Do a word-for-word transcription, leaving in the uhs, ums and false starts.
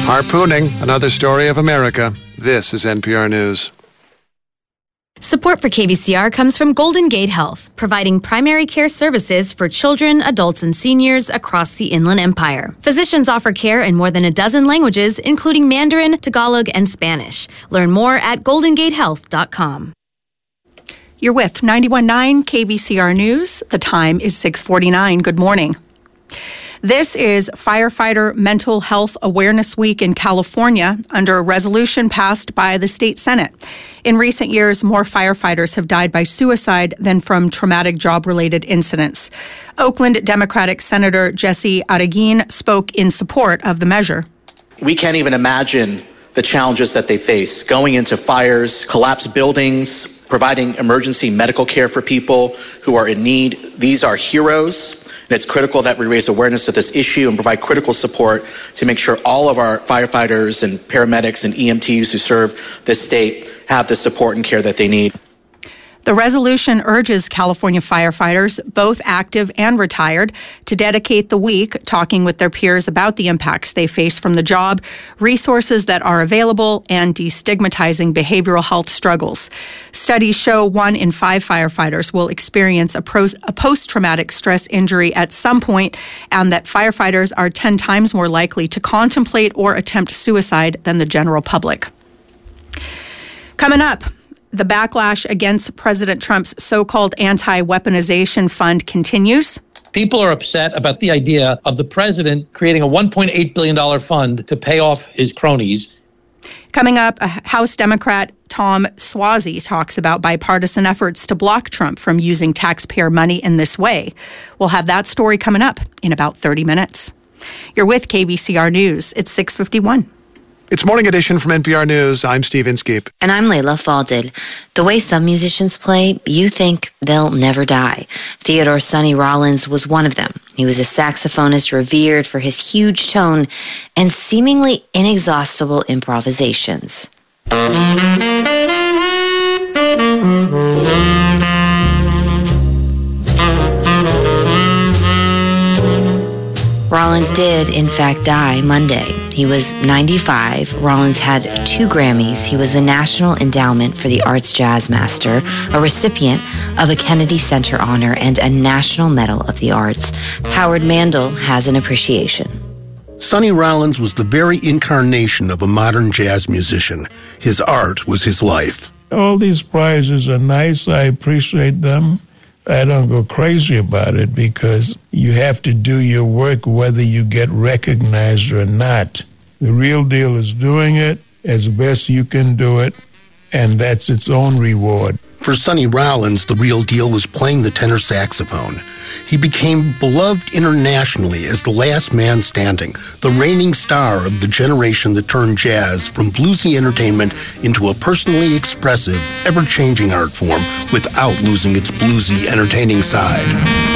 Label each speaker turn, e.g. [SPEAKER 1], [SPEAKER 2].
[SPEAKER 1] Harpooning, another story of America. This is N P R News.
[SPEAKER 2] Support for K V C R comes from Golden Gate Health, providing primary care services for children, adults, and seniors across the Inland Empire. Physicians offer care in more than a dozen languages, including Mandarin, Tagalog, and Spanish. Learn more at golden gate health dot com.
[SPEAKER 3] You're with ninety-one point nine K V C R News. The time is six forty-nine. Good morning. This is Firefighter Mental Health Awareness Week in California under a resolution passed by the state Senate. In recent years, more firefighters have died by suicide than from traumatic job-related incidents. Oakland Democratic Senator Jesse Araguin spoke in support of the measure.
[SPEAKER 4] We can't even imagine the challenges that they face going into fires, collapsed buildings, providing emergency medical care for people who are in need. These are heroes. And it's critical that we raise awareness of this issue and provide critical support to make sure all of our firefighters and paramedics and E M Ts who serve this state have the support and care that they need.
[SPEAKER 3] The resolution urges California firefighters, both active and retired, to dedicate the week talking with their peers about the impacts they face from the job, resources that are available, and destigmatizing behavioral health struggles. Studies show one in five firefighters will experience a, pros- a post-traumatic stress injury at some point, and that firefighters are ten times more likely to contemplate or attempt suicide than the general public. Coming up, the backlash against President Trump's so-called anti-weaponization fund continues.
[SPEAKER 5] People are upset about the idea of the president creating a one point eight billion dollars fund to pay off his cronies.
[SPEAKER 3] Coming up, House Democrat Tom Suozzi talks about bipartisan efforts to block Trump from using taxpayer money in this way. We'll have that story coming up in about thirty minutes. You're with K V C R News. It's six fifty-one.
[SPEAKER 1] It's Morning Edition from N P R News. I'm Steve Inskeep.
[SPEAKER 6] And I'm Layla Falded. The way some musicians play, you think they'll never die. Theodore Sonny Rollins was one of them. He was a saxophonist revered for his huge tone and seemingly inexhaustible improvisations. Rollins did, in fact, die Monday. He was ninety-five. Rollins had two Grammys. He was the National Endowment for the Arts Jazz Master, a recipient of a Kennedy Center honor, and a National Medal of the Arts. Howard Mandel has an appreciation.
[SPEAKER 7] Sonny Rollins was the very incarnation of a modern jazz musician. His art was his life.
[SPEAKER 8] All these prizes are nice. I appreciate them. I don't go crazy about it because you have to do your work whether you get recognized or not. The real deal is doing it as best you can do it, and that's its own reward.
[SPEAKER 7] For Sonny Rollins, the real deal was playing the tenor saxophone. He became beloved internationally as the last man standing, the reigning star of the generation that turned jazz from bluesy entertainment into a personally expressive, ever-changing art form without losing its bluesy, entertaining side.